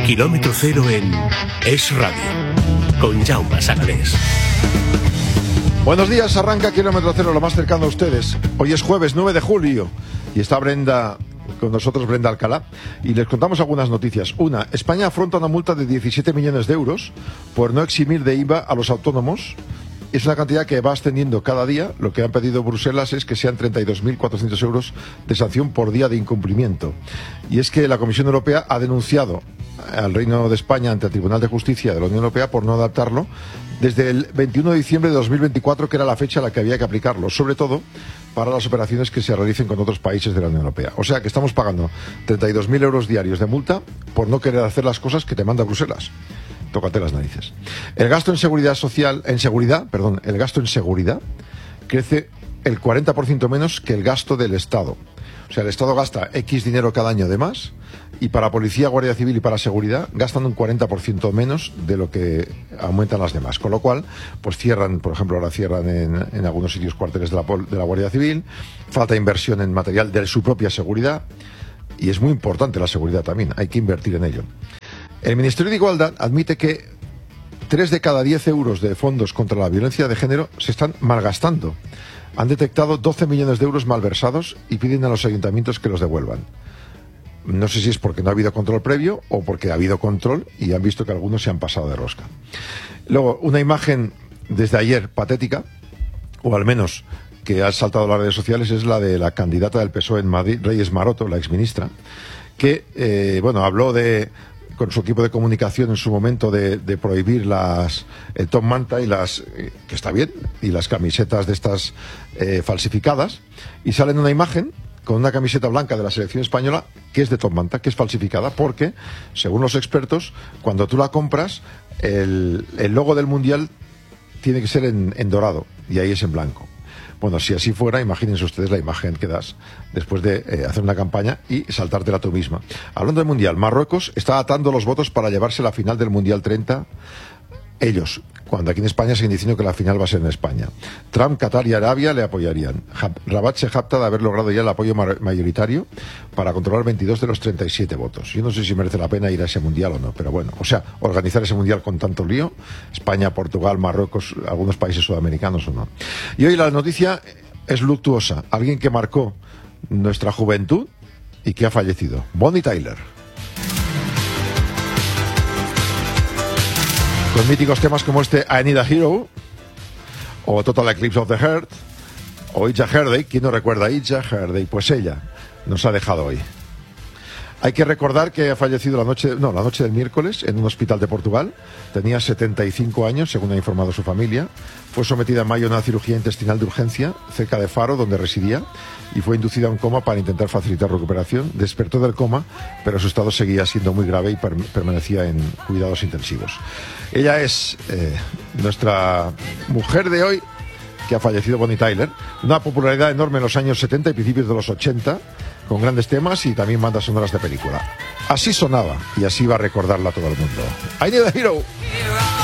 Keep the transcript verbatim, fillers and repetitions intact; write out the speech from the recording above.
Kilómetro cero en Es Radio, con Jaume Sagalés. Buenos días, arranca Kilómetro Cero, lo más cercano a ustedes. Hoy es jueves nueve de julio y está Brenda con nosotros, Brenda Alcalá, y les contamos algunas noticias. Una, España afronta una multa de diecisiete millones de euros por no eximir de I V A a los autónomos. Es una cantidad que va ascendiendo cada día. Lo que han pedido Bruselas es que sean treinta y dos mil cuatrocientos euros de sanción por día de incumplimiento. Y es que la Comisión Europea ha denunciado al Reino de España ante el Tribunal de Justicia de la Unión Europea por no adaptarlo desde el veintiuno de diciembre de dos mil veinticuatro, que era la fecha a la que había que aplicarlo, sobre todo para las operaciones que se realicen con otros países de la Unión Europea. O sea que estamos pagando treinta y dos mil euros diarios de multa por no querer hacer las cosas que te manda Bruselas. Tócate las narices. El gasto en seguridad social, en seguridad, perdón, el gasto en seguridad crece el cuarenta por ciento menos que el gasto del Estado. O sea, el Estado gasta X dinero cada año de más y para policía, guardia civil y para seguridad gastan un cuarenta por ciento menos de lo que aumentan las demás. Con lo cual, pues cierran, por ejemplo, ahora cierran en, en algunos sitios cuarteles de la, de la Guardia Civil, falta inversión en material de su propia seguridad y es muy importante la seguridad también, hay que invertir en ello. El Ministerio de Igualdad admite que tres de cada diez euros de fondos contra la violencia de género se están malgastando. Han detectado doce millones de euros malversados y piden a los ayuntamientos que los devuelvan. No sé si es porque no ha habido control previo o porque ha habido control y han visto que algunos se han pasado de rosca. Luego, una imagen desde ayer patética, o al menos que ha saltado a las redes sociales, es la de la candidata del P S O E en Madrid, Reyes Maroto, la exministra, que, eh, bueno, habló de... con su equipo de comunicación en su momento de, de prohibir las el top manta y las eh, que está bien, y las camisetas de estas eh, falsificadas, y sale en una imagen con una camiseta blanca de la selección española que es de top manta, que es falsificada porque, según los expertos, cuando tú la compras el, el logo del mundial tiene que ser en, en dorado y ahí es en blanco. Bueno, si así fuera, imagínense ustedes la imagen que das después de eh, hacer una campaña y saltártela tú misma. Hablando del Mundial, Marruecos está atando los votos para llevarse la final del Mundial treinta, ellos, cuando aquí en España siguen diciendo que la final va a ser en España. Trump, Qatar y Arabia le apoyarían. Rabat se jacta de haber logrado ya el apoyo mayoritario para controlar veintidós de los treinta y siete votos. Yo no sé si merece la pena ir a ese Mundial o no, pero bueno, o sea, organizar ese Mundial con tanto lío, España, Portugal, Marruecos, algunos países sudamericanos o no. Y hoy la noticia es luctuosa. Alguien que marcó nuestra juventud y que ha fallecido. Bonnie Tyler. Con míticos temas como este I Need a Hero, o Total Eclipse of the Heart, o Ija Herday. ¿Quién no recuerda a Ija Herday? Pues ella nos ha dejado hoy. Hay que recordar que ha fallecido la noche, no, la noche del miércoles en un hospital de Portugal. Tenía setenta y cinco años, según ha informado su familia. Fue sometida en mayo a una cirugía intestinal de urgencia cerca de Faro, donde residía, y fue inducida a un coma para intentar facilitar recuperación. Despertó del coma, pero su estado seguía siendo muy grave y per- permanecía en cuidados intensivos. Ella es eh, nuestra mujer de hoy, que ha fallecido, Bonnie Tyler. Una popularidad enorme en los años setenta y principios de los ochenta, con grandes temas y también bandas sonoras de película. Así sonaba y así va a recordarla todo el mundo. I Need a Hero.